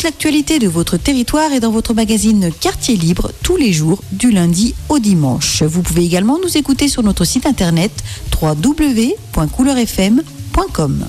l'actualité de votre territoire est dans votre magazine Quartier Libre tous les jours du lundi au dimanche. Vous pouvez également nous écouter sur notre site internet www.couleurfm.com.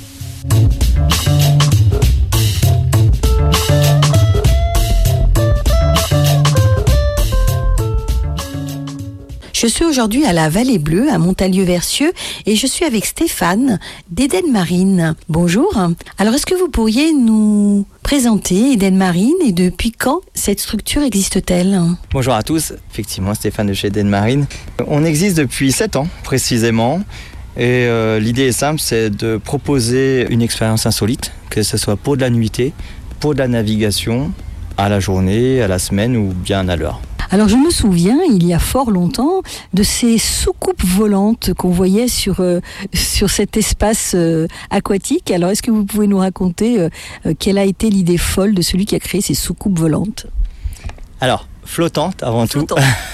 Je suis aujourd'hui à la Vallée Bleue, à Montalieu-Versieux, et je suis avec Stéphane d'Eden Marine. Bonjour. Alors, est-ce que vous pourriez nous présenter Eden Marine et depuis quand cette structure existe-t-elle ? Bonjour à tous, effectivement Stéphane de chez Eden Marine. On existe depuis 7 ans précisément, et l'idée est simple, c'est de proposer une expérience insolite, que ce soit pour de la nuitée, pour de la navigation, à la journée, à la semaine ou bien à l'heure. Alors je me souviens, il y a fort longtemps, de ces soucoupes volantes qu'on voyait sur cet espace aquatique. Alors est-ce que vous pouvez nous raconter quelle a été l'idée folle de celui qui a créé ces soucoupes volantes ? Alors, flottante avant tout.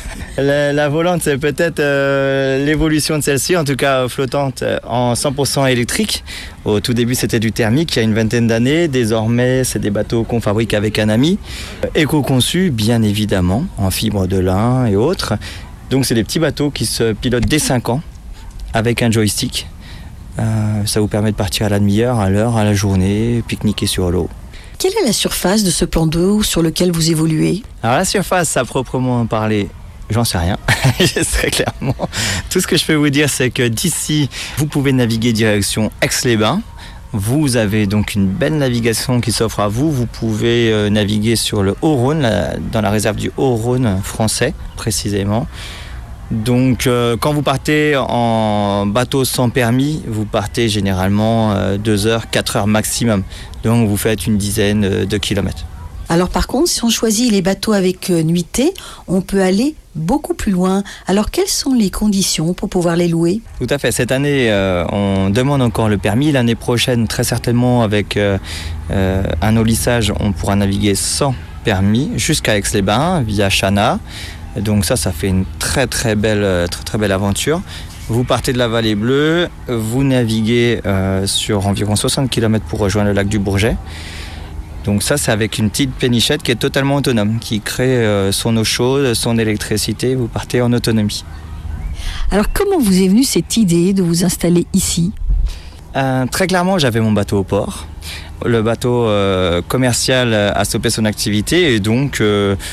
La volante, c'est peut-être l'évolution de celle-ci, en tout cas flottante en 100% électrique. Au tout début, c'était du thermique il y a une vingtaine d'années. Désormais, c'est des bateaux qu'on fabrique avec un ami. Éco-conçus, bien évidemment, en fibre de lin et autres. Donc, c'est des petits bateaux qui se pilotent dès 5 ans avec un joystick. Ça vous permet de partir à la demi-heure, à l'heure, à la journée, pique-niquer sur l'eau. Quelle est la surface de ce plan d'eau sur lequel vous évoluez ? Alors la surface, à proprement parler, j'en sais rien, très clairement. Tout ce que je peux vous dire, c'est que d'ici, vous pouvez naviguer direction Aix-les-Bains. Vous avez donc une belle navigation qui s'offre à vous. Vous pouvez naviguer sur le Haut-Rhône, dans la réserve du Haut-Rhône français, précisément. Donc quand vous partez en bateau sans permis, vous partez généralement 2 heures, 4 heures maximum. Donc vous faites une dizaine de kilomètres. Alors par contre, si on choisit les bateaux avec nuitée, on peut aller beaucoup plus loin. Alors quelles sont les conditions pour pouvoir les louer ? Tout à fait. Cette année, on demande encore le permis. L'année prochaine, très certainement, avec un olissage, on pourra naviguer sans permis jusqu'à Aix-les-Bains via Chana. Donc ça fait une très belle aventure. Vous partez de la Vallée Bleue, vous naviguez sur environ 60 km pour rejoindre le lac du Bourget. Donc ça, c'est avec une petite pénichette qui est totalement autonome, qui crée son eau chaude, son électricité, vous partez en autonomie. Alors comment vous est venue cette idée de vous installer ici ? Très clairement, j'avais mon bateau au port. Le bateau commercial a stoppé son activité et donc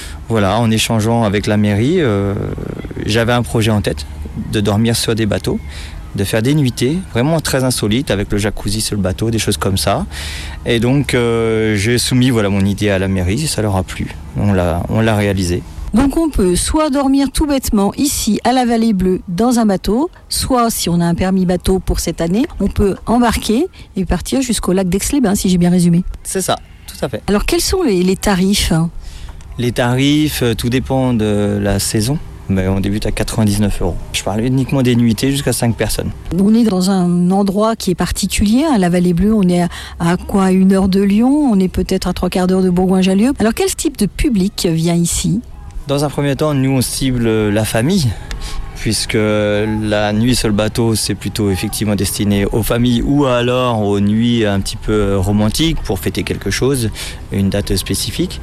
en échangeant avec la mairie, j'avais un projet en tête de dormir sur des bateaux, de faire des nuitées vraiment très insolites avec le jacuzzi sur le bateau, des choses comme ça. Et donc j'ai soumis mon idée à la mairie, ça leur a plu, on l'a réalisé. Donc on peut soit dormir tout bêtement ici à la Vallée Bleue dans un bateau, soit si on a un permis bateau pour cette année, on peut embarquer et partir jusqu'au lac d'Aix-les-Bains, si j'ai bien résumé. C'est ça, tout à fait. Alors quels sont les tarifs ? Les tarifs, tout dépend de la saison. Mais on débute à 99 €. Je parle uniquement des nuitées jusqu'à 5 personnes. On est dans un endroit qui est particulier. À la Vallée Bleue, on est à 1 heure de Lyon, on est peut-être à 3/4 d'heure de Bourgoin-Jallieu. Alors quel type de public vient ici ? Dans un premier temps, nous on cible la famille, puisque la nuit sur le bateau, c'est plutôt effectivement destiné aux familles ou alors aux nuits un petit peu romantiques pour fêter quelque chose, une date spécifique.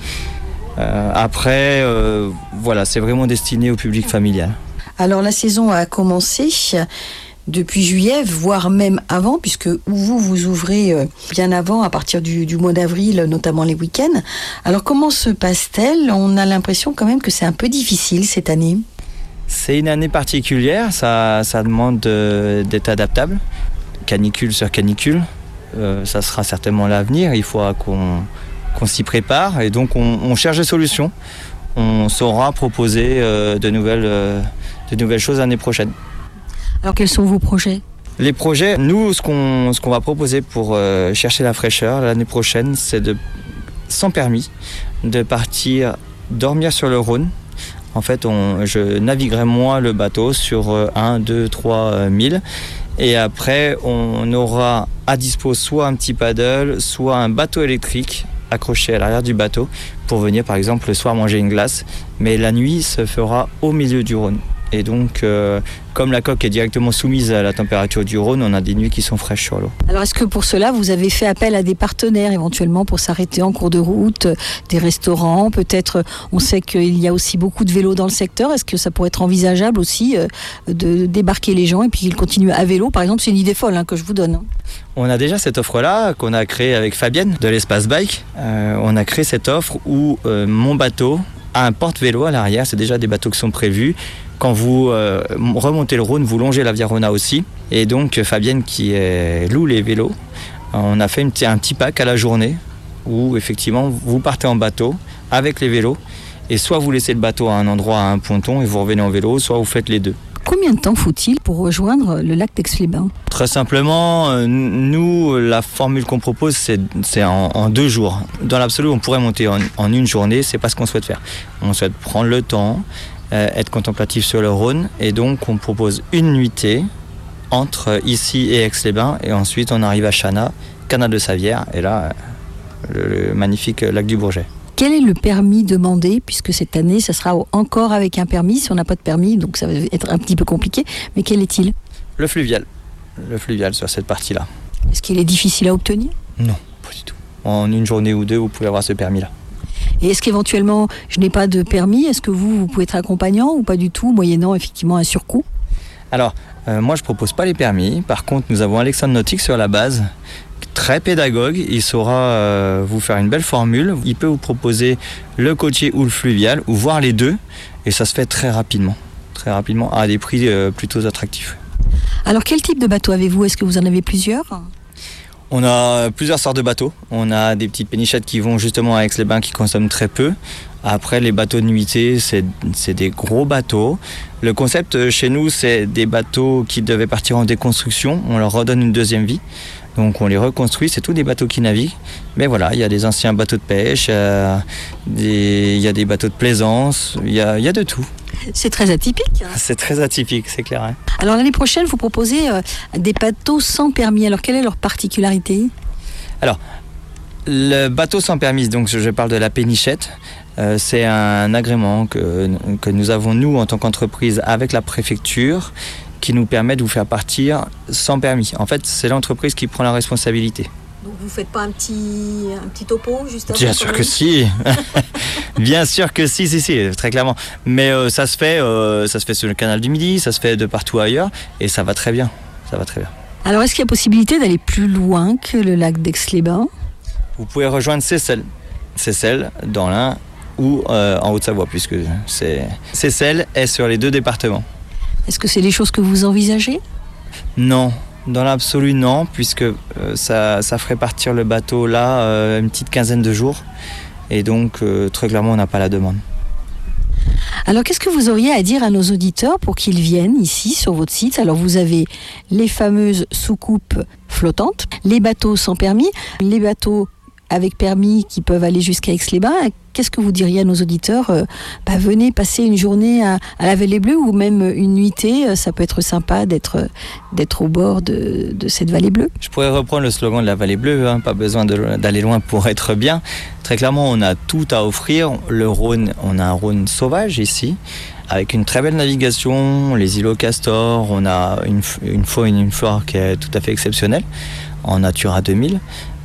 Après, c'est vraiment destiné au public familial. Alors la saison a commencé depuis juillet, voire même avant, puisque vous ouvrez bien avant, à partir du mois d'avril, notamment les week-ends. Alors comment se passe-t-elle ? On a l'impression quand même que c'est un peu difficile cette année. C'est une année particulière, ça demande d'être adaptable. Canicule sur canicule, ça sera certainement l'avenir, il faudra qu'on s'y prépare et donc on cherche des solutions. On saura proposer de nouvelles choses l'année prochaine. Alors quels sont vos projets ? Les projets, nous, ce qu'on va proposer pour chercher la fraîcheur l'année prochaine, c'est sans permis, de partir dormir sur le Rhône. En fait, je naviguerai moi le bateau sur 1, 2, 3 milles. Et après, on aura à dispo soit un petit paddle, soit un bateau électrique accroché à l'arrière du bateau pour venir par exemple le soir manger une glace. Mais la nuit se fera au milieu du Rhône. Et donc, comme la coque est directement soumise à la température du Rhône, on a des nuits qui sont fraîches sur l'eau. Alors est-ce que pour cela, vous avez fait appel à des partenaires éventuellement pour s'arrêter en cours de route, des restaurants, peut-être, on sait qu'il y a aussi beaucoup de vélos dans le secteur, est-ce que ça pourrait être envisageable aussi de débarquer les gens et puis qu'ils continuent à vélo? Par exemple, c'est une idée folle que je vous donne. On a déjà cette offre-là qu'on a créée avec Fabienne de l'Espace Bike. On a créé cette offre où mon bateau a un porte-vélo à l'arrière, c'est déjà des bateaux qui sont prévus. Quand vous remontez le Rhône, vous longez la Via Rhôna aussi. Et donc Fabienne qui loue les vélos, on a fait un petit pack à la journée où effectivement vous partez en bateau avec les vélos et soit vous laissez le bateau à un endroit, à un ponton et vous revenez en vélo, soit vous faites les deux. Combien de temps faut-il pour rejoindre le lac d'Aix-les-Bains? Très simplement, nous, la formule qu'on propose, c'est en 2 jours. Dans l'absolu, on pourrait monter en une journée, c'est pas ce qu'on souhaite faire. On souhaite prendre le temps, être contemplatif sur le Rhône, et donc on propose une nuitée entre ici et Aix-les-Bains, et ensuite on arrive à Chana, Canal de Savière, et là, le magnifique lac du Bourget. Quel est le permis demandé, puisque cette année, ça sera encore avec un permis, si on n'a pas de permis, donc ça va être un petit peu compliqué, mais quel est-il? Le fluvial sur cette partie-là. Est-ce qu'il est difficile à obtenir? Non, pas du tout. En une journée ou 2, vous pouvez avoir ce permis-là. Et est-ce qu'éventuellement, je n'ai pas de permis, est-ce que vous pouvez être accompagnant ou pas du tout, moyennant effectivement un surcoût? Alors, moi je propose pas les permis, par contre nous avons Alexandre Nautique sur la base, très pédagogue, il saura vous faire une belle formule, il peut vous proposer le côtier ou le fluvial, ou voir les deux, et ça se fait très rapidement à des prix plutôt attractifs. Alors quel type de bateau avez-vous? Est-ce que vous en avez plusieurs? On a plusieurs sortes de bateaux. On a des petites pénichettes qui vont justement à Aix-les-Bains qui consomment très peu. Après, les bateaux de nuitée, c'est des gros bateaux. Le concept chez nous, c'est des bateaux qui devaient partir en déconstruction. On leur redonne une deuxième vie. Donc on les reconstruit, c'est tous des bateaux qui naviguent. Mais voilà, il y a des anciens bateaux de pêche, il y a des bateaux de plaisance, il y a de tout. C'est très atypique. C'est très atypique, c'est clair. Hein. Alors l'année prochaine, vous proposez des bateaux sans permis. Alors quelle est leur particularité? Alors, le bateau sans permis, donc je parle de la pénichette, c'est un agrément que nous avons, nous, en tant qu'entreprise, avec la préfecture, qui nous permet de vous faire partir sans permis. En fait, c'est l'entreprise qui prend la responsabilité. Donc vous ne faites pas un petit topo juste avant? Bien sûr que si. Bien sûr que si, très clairement. Mais ça se fait sur le canal du Midi, ça se fait de partout ailleurs, et ça va très bien. Alors est-ce qu'il y a possibilité d'aller plus loin que le lac d'Aix-les-Bains? Vous pouvez rejoindre Seyssel dans l'Ain ou en Haute-Savoie, puisque Seyssel est sur les 2 départements. Est-ce que c'est des choses que vous envisagez? Non, dans l'absolu non, puisque ça ferait partir le bateau là une petite quinzaine de jours. Et donc, très clairement, on n'a pas la demande. Alors, qu'est-ce que vous auriez à dire à nos auditeurs pour qu'ils viennent ici, sur votre site? Alors, vous avez les fameuses soucoupes flottantes, les bateaux sans permis, les bateaux avec permis qui peuvent aller jusqu'à Aix-les-Bains. Qu'est-ce que vous diriez à nos auditeurs? Venez passer une journée à la Vallée Bleue ou même une nuitée. Ça peut être sympa d'être au bord de cette Vallée Bleue. Je pourrais reprendre le slogan de la Vallée Bleue, pas besoin d'aller loin pour être bien. Très clairement, on a tout à offrir. Le Rhône, on a un Rhône sauvage ici, avec une très belle navigation, les îlots Castor, on a une faune et une flore qui est tout à fait exceptionnelle, en Natura 2000.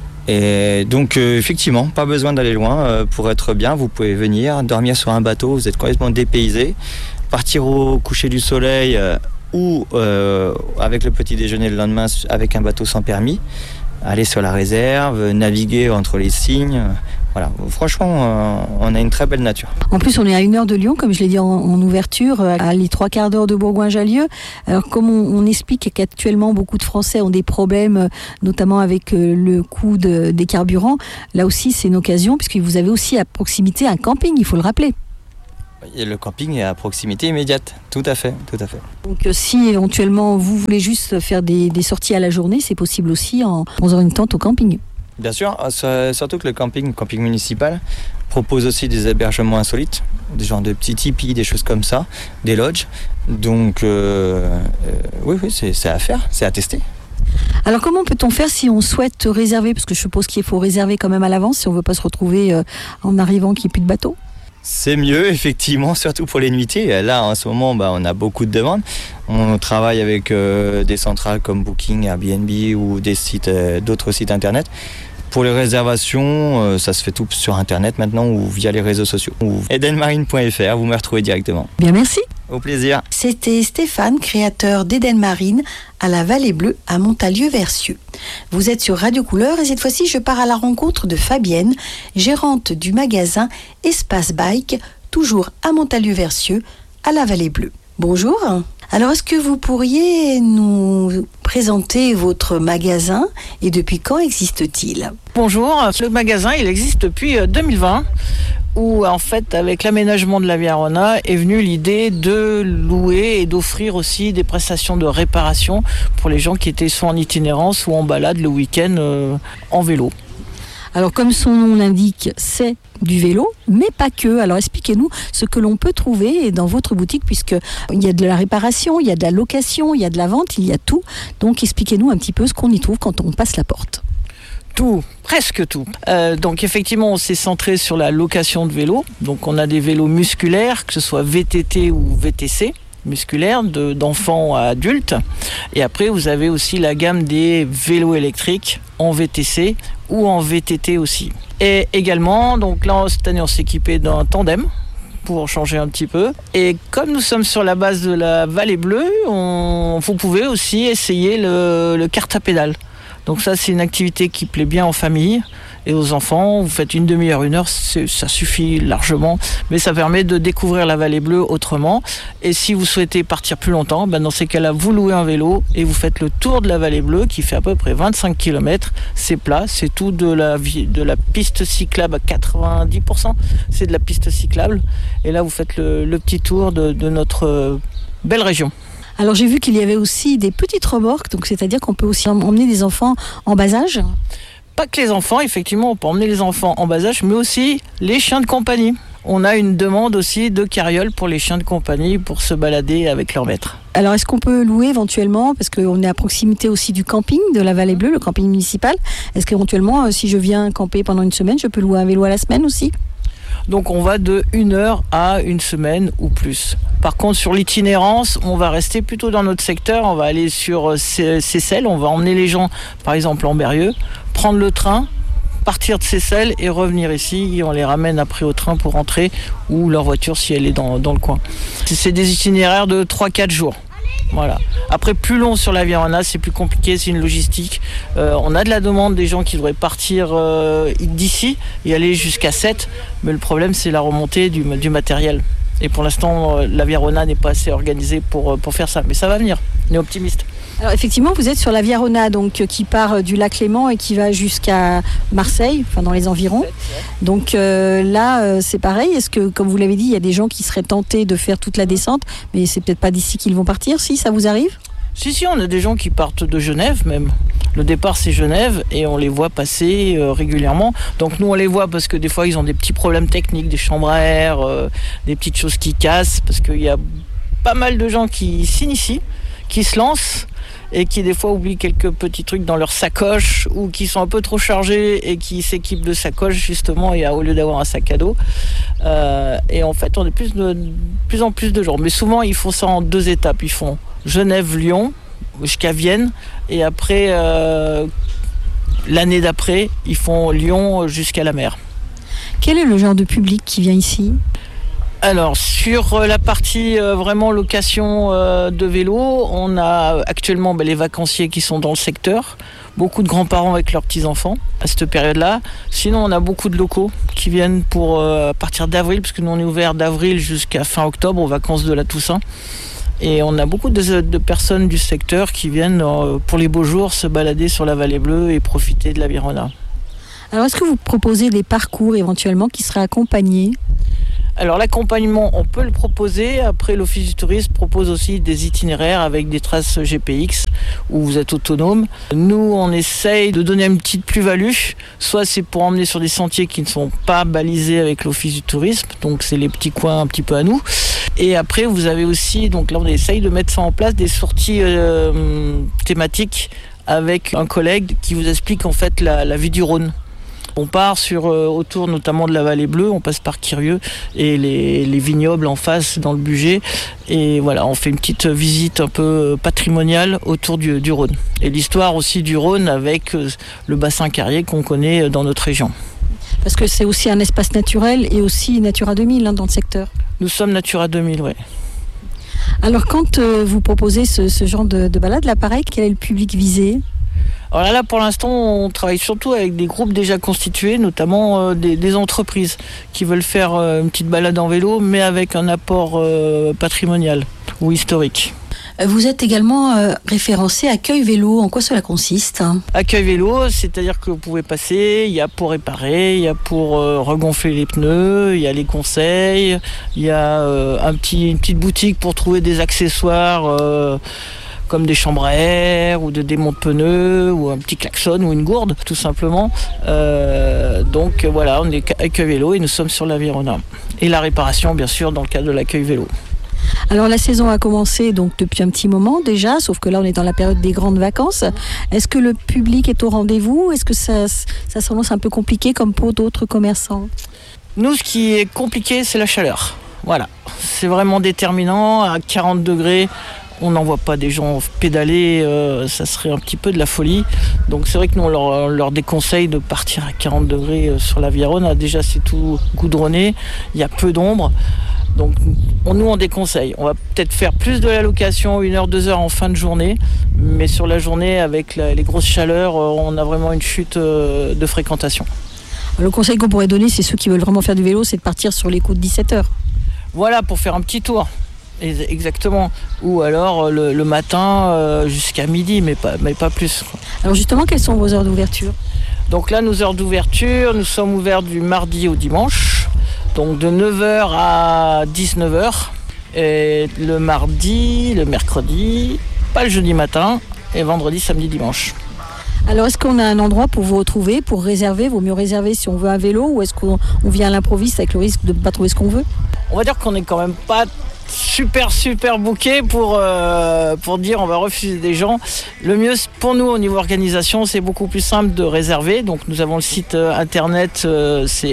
Et donc effectivement, pas besoin d'aller loin pour être bien. Vous pouvez venir, dormir sur un bateau, vous êtes complètement dépaysé, partir au coucher du soleil ou avec le petit déjeuner le lendemain avec un bateau sans permis, aller sur la réserve, naviguer entre les cygnes. Voilà, franchement, on a une très belle nature. En plus, on est à 1 heure de Lyon, comme je l'ai dit en ouverture, à les 3/4 d'heure de Bourgoin-Jallieu. Alors, comme on explique qu'actuellement, beaucoup de Français ont des problèmes, notamment avec le coût des carburants, là aussi, c'est une occasion, puisque vous avez aussi à proximité un camping, il faut le rappeler. Et le camping est à proximité immédiate, tout à fait. Donc si éventuellement vous voulez juste faire des sorties à la journée, c'est possible aussi en faisant une tente au camping. Bien sûr, surtout que le camping municipal, propose aussi des hébergements insolites, des genres de petits tipis, des choses comme ça, des lodges. Donc oui, c'est à faire, c'est à tester. Alors comment peut-on faire si on souhaite réserver? Parce que je suppose qu'il faut réserver quand même à l'avance si on ne veut pas se retrouver en arrivant qu'il n'y ait plus de bateau. C'est mieux, effectivement, surtout pour les nuitées. Là, en ce moment, on a beaucoup de demandes. On travaille avec des centrales comme Booking, Airbnb ou d'autres sites internet. Pour les réservations, ça se fait tout sur internet maintenant ou via les réseaux sociaux. Ou edenmarine.fr, vous me retrouvez directement. Bien, merci. Au plaisir. C'était Stéphane, créateur d'Eden Marine à la Vallée Bleue à Montalieu-Versieux. Vous êtes sur Radio Couleur et cette fois-ci, je pars à la rencontre de Fabienne, gérante du magasin Espace Bike, toujours à Montalieu-Versieux, à la Vallée Bleue. Bonjour. Alors, est-ce que vous pourriez nous présenter votre magasin et depuis quand existe-t-il ? Bonjour, le magasin il existe depuis 2020 où en fait avec l'aménagement de la Via Rona est venue l'idée de louer et d'offrir aussi des prestations de réparation pour les gens qui étaient soit en itinérance ou en balade le week-end en vélo. Alors comme son nom l'indique, c'est du vélo, mais pas que. Alors expliquez-nous ce que l'on peut trouver dans votre boutique, puisqu'il y a de la réparation, il y a de la location, il y a de la vente, il y a tout. Donc expliquez-nous un petit peu ce qu'on y trouve quand on passe la porte. Tout, presque tout. Donc effectivement, on s'est centré sur la location de vélos. Donc on a des vélos musculaires, que ce soit VTT ou VTC. Musculaires d'enfants à adultes, et après vous avez aussi la gamme des vélos électriques en VTC ou en VTT aussi. Et également, donc là cette année on s'est équipé d'un tandem pour changer un petit peu, et comme nous sommes sur la base de la Vallée Bleue, vous pouvez aussi essayer le kart à pédale. Donc ça c'est une activité qui plaît bien en famille et aux enfants. Vous faites une demi-heure, 1 heure, ça suffit largement, mais ça permet de découvrir la Vallée Bleue autrement. Et si vous souhaitez partir plus longtemps, dans ces cas-là, vous louez un vélo et vous faites le tour de la Vallée Bleue qui fait à peu près 25 km. C'est plat, c'est tout de la piste cyclable à 90%, c'est de la piste cyclable. Et là, vous faites le petit tour de notre belle région. Alors j'ai vu qu'il y avait aussi des petites remorques, donc c'est-à-dire qu'on peut aussi emmener des enfants en bas âge ? Pas que les enfants, effectivement, on peut emmener les enfants en bas âge, mais aussi les chiens de compagnie. On a une demande aussi de carriole pour les chiens de compagnie pour se balader avec leur maître. Alors est-ce qu'on peut louer éventuellement, parce qu'on est à proximité aussi du camping de la Vallée Bleue, le camping municipal, est-ce qu'éventuellement, si je viens camper pendant une semaine, je peux louer un vélo à la semaine aussi ? Donc on va de 1 heure à 1 semaine ou plus. Par contre sur l'itinérance, on va rester plutôt dans notre secteur, on va aller sur Seyssel, on va emmener les gens par exemple en Berrieux, prendre le train, partir de Seyssel et revenir ici, et on les ramène après au train pour rentrer, ou leur voiture si elle est dans le coin. C'est des itinéraires de 3-4 jours. Voilà. Après, plus long sur la Via Rona, c'est plus compliqué, c'est une logistique. On a de la demande des gens qui voudraient partir d'ici et aller jusqu'à 7, mais le problème c'est la remontée du matériel. Et pour l'instant, la Via Rona n'est pas assez organisée pour faire ça, mais ça va venir, on est optimiste. Alors effectivement, vous êtes sur la Via Rona, donc qui part du lac Léman et qui va jusqu'à Marseille, enfin dans les environs. Donc là, c'est pareil. Est-ce que, comme vous l'avez dit, il y a des gens qui seraient tentés de faire toute la descente, mais c'est peut-être pas d'ici qu'ils vont partir, si ça vous arrive ? Si, on a des gens qui partent de Genève même. Le départ c'est Genève et on les voit passer régulièrement. Donc nous on les voit parce que des fois ils ont des petits problèmes techniques, des chambres à air, des petites choses qui cassent, parce qu'il y a pas mal de gens qui s'initient, qui se lancent et qui des fois oublient quelques petits trucs dans leur sacoche, ou qui sont un peu trop chargés et qui s'équipent de sacoche justement, et au lieu d'avoir un sac à dos. Et en fait on est de plus en plus de gens. Mais souvent ils font ça en 2 étapes. Ils font Genève-Lyon jusqu'à Vienne, et après l'année d'après ils font Lyon jusqu'à la mer. Quel est le genre de public qui vient ici ? Alors sur la partie vraiment location de vélo, on a actuellement les vacanciers qui sont dans le secteur, beaucoup de grands-parents avec leurs petits-enfants à cette période-là. Sinon on a beaucoup de locaux qui viennent pour à partir d'avril, parce que nous on est ouvert d'avril jusqu'à fin octobre aux vacances de la Toussaint. Et on a beaucoup de personnes du secteur qui viennent pour les beaux jours se balader sur la Vallée Bleue et profiter de la Via Rona. Alors est-ce que vous proposez des parcours éventuellement qui seraient accompagnés ? Alors l'accompagnement, on peut le proposer. Après, l'Office du tourisme propose aussi des itinéraires avec des traces GPX où vous êtes autonome. Nous, on essaye de donner une petite plus-value. Soit c'est pour emmener sur des sentiers qui ne sont pas balisés avec l'Office du tourisme, donc c'est les petits coins un petit peu à nous. Et après, vous avez aussi, donc là on essaye de mettre ça en place, des sorties thématiques avec un collègue qui vous explique en fait la vue du Rhône. On part autour notamment de la Vallée Bleue, on passe par Quirieu et les vignobles en face dans le Bugey. Et voilà, on fait une petite visite un peu patrimoniale autour du Rhône. Et l'histoire aussi du Rhône avec le bassin carrier qu'on connaît dans notre région. Parce que c'est aussi un espace naturel et aussi Natura 2000 dans le secteur. Nous sommes Natura 2000, oui. Alors quand vous proposez ce genre de balade, là pareil, quel est le public visé ? Alors là, pour l'instant, on travaille surtout avec des groupes déjà constitués, notamment des entreprises qui veulent faire une petite balade en vélo, mais avec un apport patrimonial ou historique. Vous êtes également référencé Accueil Vélo. En quoi cela consiste ? Accueil Vélo, c'est-à-dire que vous pouvez passer, il y a pour réparer, il y a pour regonfler les pneus, il y a les conseils, il y a une petite boutique pour trouver des accessoires comme des chambres à air ou des démonte-pneus ou un petit klaxon ou une gourde tout simplement. Donc voilà, on est Accueil Vélo et nous sommes sur l'Avirona. Et la réparation bien sûr dans le cadre de l'Accueil Vélo. Alors la saison a commencé donc depuis un petit moment déjà, sauf que là on est dans la période des grandes vacances. Est-ce que le public est au rendez-vous ? Est-ce que ça s'annonce un peu compliqué comme pour d'autres commerçants ? Nous, ce qui est compliqué, c'est la chaleur. Voilà, c'est vraiment déterminant. À 40 degrés, on n'en voit pas des gens pédaler, ça serait un petit peu de la folie. Donc c'est vrai que nous, on leur déconseille de partir à 40 degrés sur l'Avirona. Déjà, c'est tout goudronné, il y a peu d'ombre. Donc nous, on déconseille. On va peut-être faire plus de la location, 1 heure, 2 heures en fin de journée. Mais sur la journée, avec les grosses chaleurs, on a vraiment une chute de fréquentation. Le conseil qu'on pourrait donner, c'est ceux qui veulent vraiment faire du vélo, c'est de partir sur les coups de 17 heures. Voilà, pour faire un petit tour. Exactement. Ou alors le matin jusqu'à midi, mais pas plus. Alors justement, quelles sont vos heures d'ouverture ? Donc là, nos heures d'ouverture, nous sommes ouverts du mardi au dimanche. Donc de 9h à 19h. Et le mardi, le mercredi, pas le jeudi matin. Et vendredi, samedi, dimanche. Alors est-ce qu'on a un endroit pour vous retrouver, pour réserver ? Vaut mieux réserver si on veut un vélo ou est-ce qu'on vient à l'improviste avec le risque de ne pas trouver ce qu'on veut ? On va dire qu'on n'est quand même pas super booké pour dire on va refuser des gens. Le mieux pour nous au niveau organisation, c'est beaucoup plus simple de réserver. Donc nous avons le site internet, c'est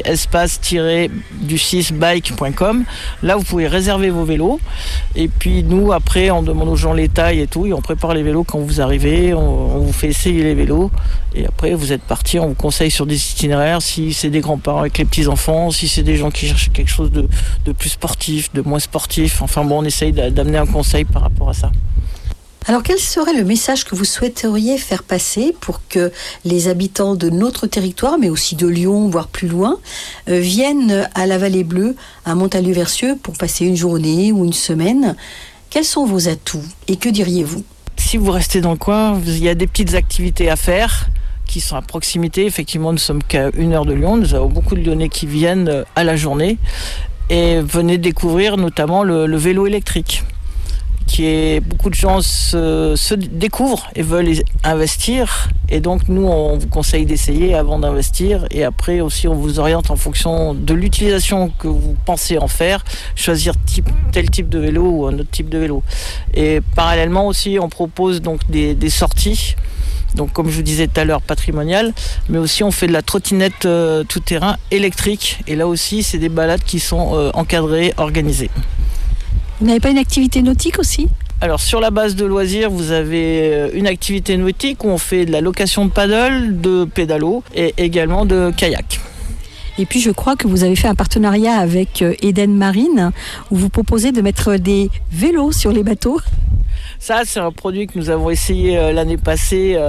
espace-du6bike.com. Là vous pouvez réserver vos vélos et puis nous après on demande aux gens les tailles et tout et on prépare les vélos quand vous arrivez, on vous fait essayer les vélos et après vous êtes parti, on vous conseille sur des itinéraires si c'est des grands-parents avec les petits-enfants, si c'est des gens qui cherchent quelque chose de plus sportif, de moins sportif. Enfin bon, on essaye d'amener un conseil par rapport à ça. Alors quel serait le message que vous souhaiteriez faire passer pour que les habitants de notre territoire, mais aussi de Lyon, voire plus loin, viennent à la Vallée Bleue, à Montalieu-Versieux, pour passer une journée ou une semaine ? Quels sont vos atouts et que diriez-vous ? Si vous restez dans le coin, il y a des petites activités à faire qui sont à proximité. Effectivement, nous ne sommes qu'à 1 heure de Lyon. Nous avons beaucoup de Lyonnais qui viennent à la journée. Et venez découvrir notamment le vélo électrique, beaucoup de gens se découvrent et veulent investir. Et donc nous, on vous conseille d'essayer avant d'investir. Et après aussi, on vous oriente en fonction de l'utilisation que vous pensez en faire, choisir tel type de vélo ou un autre type de vélo. Et parallèlement aussi, on propose donc des sorties. Donc comme je vous disais tout à l'heure, patrimonial, mais aussi on fait de la trottinette tout-terrain électrique. Et là aussi, c'est des balades qui sont encadrées, organisées. Vous n'avez pas une activité nautique aussi ? Alors sur la base de loisirs, vous avez une activité nautique où on fait de la location de paddle, de pédalo et également de kayak. Et puis je crois que vous avez fait un partenariat avec Eden Marine où vous proposez de mettre des vélos sur les bateaux. Ça, c'est un produit que nous avons essayé l'année passée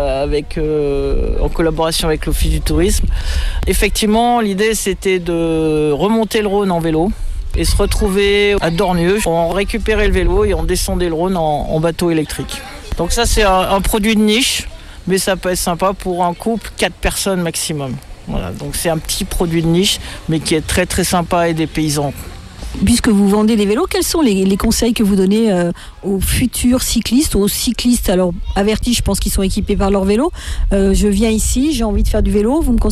en collaboration avec l'Office du tourisme. Effectivement, l'idée, c'était de remonter le Rhône en vélo et se retrouver à Dornieux. On récupérait le vélo et on descendait le Rhône en bateau électrique. Donc ça, c'est un produit de niche, mais ça peut être sympa pour un couple, 4 personnes maximum. Voilà, donc c'est un petit produit de niche, mais qui est très très sympa et des paysans. Puisque vous vendez des vélos, quels sont les conseils que vous donnez aux futurs cyclistes, aux cyclistes alors avertis, je pense qu'ils sont équipés par leur vélo. Je viens ici, j'ai envie de faire du vélo, vous me conseillez quoi ?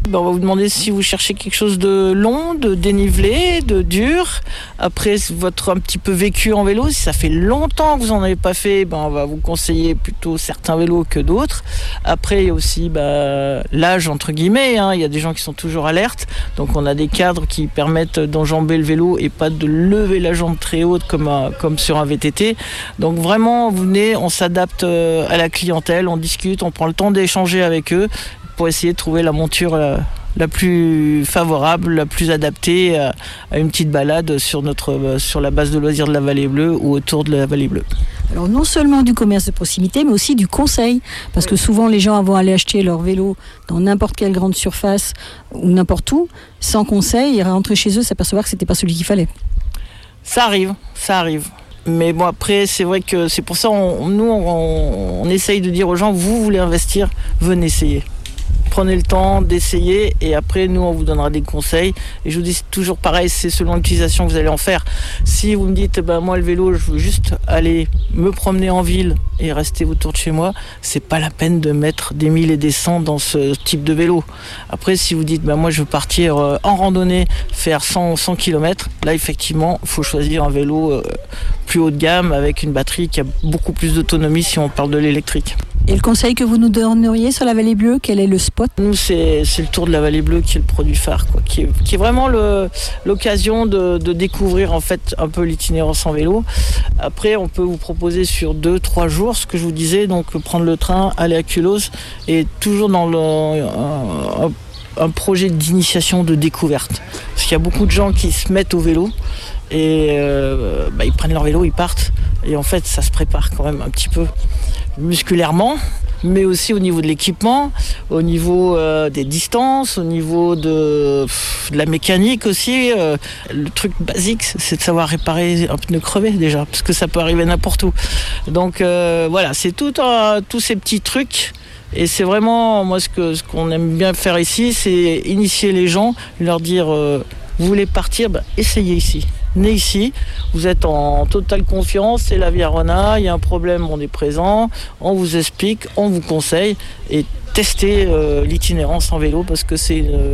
On va vous demander si vous cherchez quelque chose de long, de dénivelé, de dur. Après, votre un petit peu vécu en vélo, si ça fait longtemps que vous n'en avez pas fait, on va vous conseiller plutôt certains vélos que d'autres. Après, il y a aussi l'âge, entre guillemets. Il y a des gens qui sont toujours alertes. Donc, on a des cadres qui permettent d'enjamber le vélo et pas de lever la jambe très haute comme sur un VTT. Donc, vraiment, vous venez, on s'adapte à la clientèle, on discute, on prend le temps d'échanger avec eux pour essayer de trouver la monture la plus favorable, la plus adaptée à une petite balade sur la base de loisirs de la Vallée Bleue ou autour de la Vallée Bleue. Alors non seulement du commerce de proximité, mais aussi du conseil. Parce que souvent les gens vont aller acheter leur vélo dans n'importe quelle grande surface ou n'importe où, sans conseil, et rentrer chez eux, s'apercevoir que c'était pas celui qu'il fallait. Ça arrive. Mais bon, après, c'est vrai que c'est pour ça on essaye de dire aux gens, vous voulez investir, venez essayer. Prenez le temps d'essayer et après nous on vous donnera des conseils et je vous dis c'est toujours pareil, c'est selon l'utilisation que vous allez en faire. Si vous me dites moi le vélo je veux juste aller me promener en ville et rester autour de chez moi, c'est pas la peine de mettre des 1000 et des 100 dans ce type de vélo. Après si vous dites moi je veux partir en randonnée, faire 100 km, là effectivement il faut choisir un vélo plus haut de gamme avec une batterie qui a beaucoup plus d'autonomie si on parle de l'électrique. Et le conseil que vous nous donneriez sur la Vallée Bleue, quel est le spot ? Nous, c'est le Tour de la Vallée Bleue qui est le produit phare, qui est vraiment l'occasion de découvrir en fait un peu l'itinérance en vélo. Après, on peut vous proposer sur 2-3 jours, ce que je vous disais, donc prendre le train, aller à Culose, et toujours dans un projet d'initiation, de découverte. Parce qu'il y a beaucoup de gens qui se mettent au vélo, et ils prennent leur vélo, ils partent, et en fait, ça se prépare quand même un petit peu musculairement, mais aussi au niveau de l'équipement, au niveau des distances, au niveau de la mécanique aussi. Le truc basique, c'est de savoir réparer un pneu crevé déjà, parce que ça peut arriver n'importe où. Donc voilà, c'est tous ces petits trucs. Et c'est vraiment, moi, ce qu'on aime bien faire ici, c'est initier les gens, leur dire, vous voulez partir, essayez ici. Venez ici, vous êtes en totale confiance, c'est la Via Rona, il y a un problème, on est présent, on vous explique, on vous conseille et testez l'itinérance en vélo parce que c'est une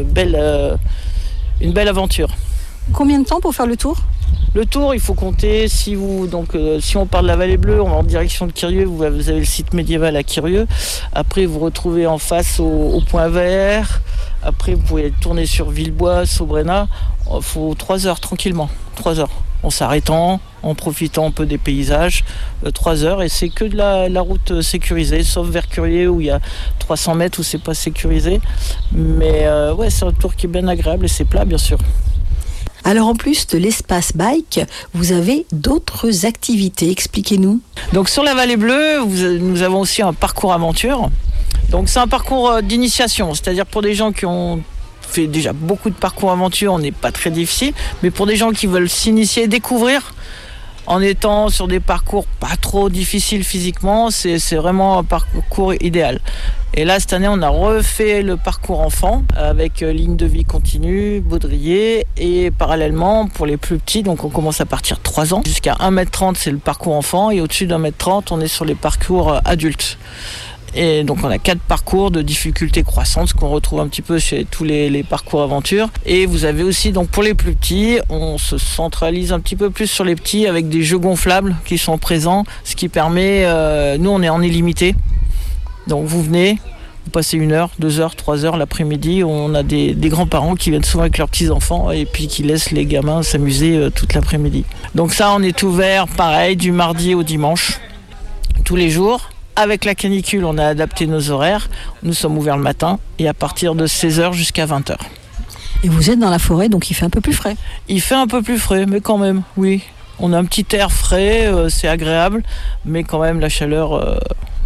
belle aventure. Combien de temps pour faire le tour ? Le tour, il faut compter, si on part de la Vallée Bleue, on va en direction de Quirieu, vous avez le site médiéval à Quirieu. Après, vous retrouvez en face au point vert. Après, vous pouvez tourner sur Villebois, Sobrena. Il faut 3 heures tranquillement. 3 heures. En s'arrêtant, en profitant un peu des paysages. 3 heures et c'est que de la route sécurisée, sauf vers Quirieu où il y a 300 mètres où c'est pas sécurisé. Mais c'est un tour qui est bien agréable et c'est plat, bien sûr. Alors en plus de l'espace bike, vous avez d'autres activités, expliquez-nous. Donc sur la Vallée Bleue, nous avons aussi un parcours aventure. Donc c'est un parcours d'initiation, c'est-à-dire pour des gens qui ont fait déjà beaucoup de parcours aventure, on n'est pas très difficile, mais pour des gens qui veulent s'initier, découvrir, en étant sur des parcours pas trop difficiles physiquement, c'est vraiment un parcours idéal. Et là, cette année, on a refait le parcours enfant avec ligne de vie continue, baudrier et parallèlement pour les plus petits, donc on commence à partir de 3 ans. Jusqu'à 1m30, c'est le parcours enfant et au-dessus d'1m30, on est sur les parcours adultes. Et donc on a 4 parcours de difficulté croissante, ce qu'on retrouve un petit peu chez tous les parcours aventure. Et vous avez aussi, donc pour les plus petits, on se centralise un petit peu plus sur les petits avec des jeux gonflables qui sont présents, ce qui permet, nous on est en illimité. Donc vous venez, vous passez 1 heure, 2 heures, 3 heures l'après-midi. On a des grands-parents qui viennent souvent avec leurs petits-enfants et puis qui laissent les gamins s'amuser toute l'après-midi. Donc ça, on est ouvert pareil du mardi au dimanche, tous les jours. Avec la canicule, on a adapté nos horaires. Nous sommes ouverts le matin et à partir de 16h jusqu'à 20h. Et vous êtes dans la forêt, donc il fait un peu plus frais. Il fait un peu plus frais, mais quand même, oui. On a un petit air frais, c'est agréable, mais quand même la chaleur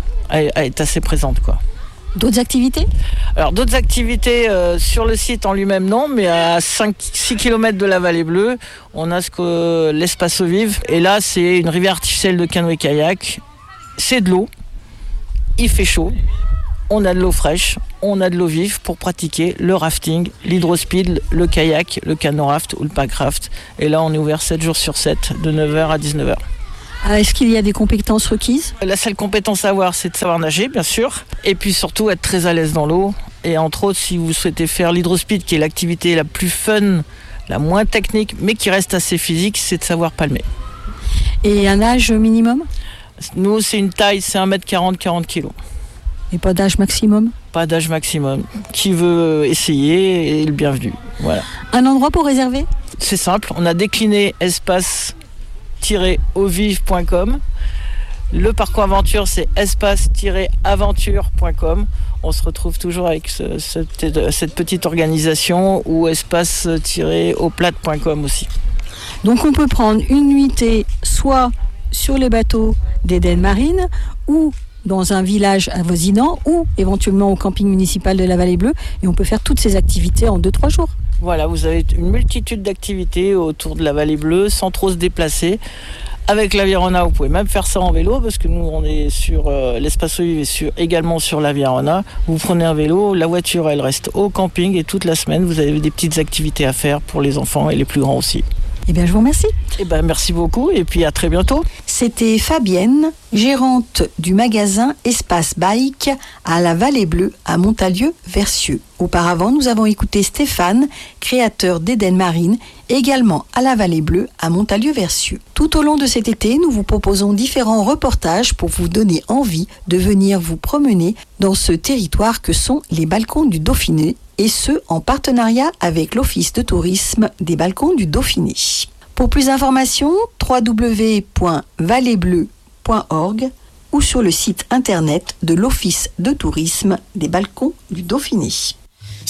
est assez présente, quoi. D'autres activités ? Alors d'autres activités sur le site en lui-même non, mais à 6 km de la Vallée Bleue, on a l'espace eau vive. Et là, c'est une rivière artificielle de canoë-kayak. C'est de l'eau. Il fait chaud, on a de l'eau fraîche, on a de l'eau vive pour pratiquer le rafting, l'hydrospeed, le kayak, le canoraft ou le packraft. Et là, on est ouvert 7 jours sur 7, de 9h à 19h. Est-ce qu'il y a des compétences requises ? La seule compétence à avoir, c'est de savoir nager, bien sûr. Et puis surtout, être très à l'aise dans l'eau Et entre autres, si vous souhaitez faire l'hydrospeed, qui est l'activité la plus fun, la moins technique, mais qui reste assez physique, c'est de savoir palmer. Et un âge minimum? Nous, c'est une taille, c'est 1m40, 40 kg. Et pas d'âge maximum? Pas d'âge maximum. Qui veut essayer est le bienvenu. Voilà. Un endroit pour réserver? C'est simple, on a décliné espace-ovive.com. Le parcours aventure, c'est espace-aventure.com. On se retrouve toujours avec cette petite organisation, ou espace-auplate.com aussi. Donc on peut prendre une nuitée soit sur les bateaux d'Eden Marine, ou dans un village avoisinant, ou éventuellement au camping municipal de la Vallée Bleue, et on peut faire toutes ces activités en 2-3 jours. Voilà, vous avez une multitude d'activités autour de la Vallée Bleue sans trop se déplacer. Avec l'Avirona, vous pouvez même faire ça en vélo, parce que nous on est sur l'espace Ovive est également sur l'Avirona. Vous prenez un vélo, la voiture elle reste au camping, et toute la semaine vous avez des petites activités à faire pour les enfants et les plus grands aussi. Eh bien, je vous remercie. Eh bien, merci beaucoup, et puis à très bientôt. C'était Fabienne, gérante du magasin Espace Bike à la Vallée Bleue à Montalieu-Versieux. Auparavant, nous avons écouté Stéphane, créateur d'Eden Marine, également à la Vallée Bleue à Montalieu-Versieux. Tout au long de cet été, nous vous proposons différents reportages pour vous donner envie de venir vous promener dans ce territoire que sont les balcons du Dauphiné, et ce en partenariat avec l'Office de tourisme des balcons du Dauphiné. Pour plus d'informations, www.vallebleu.org ou sur le site internet de l'Office de tourisme des balcons du Dauphiné.